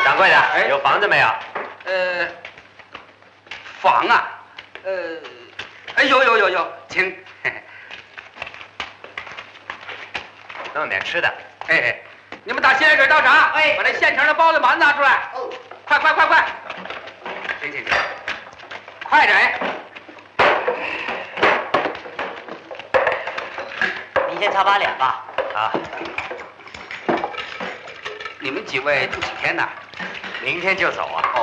掌柜的，有房子没有？ 房啊，有，请。 弄点吃的。 哎，你们打新来水倒茶。哎，把这现成的包子馒拿出来。哦，快！行，快点。 您先擦把脸吧。 啊。 你们几位住几天呢？ 明天就走啊。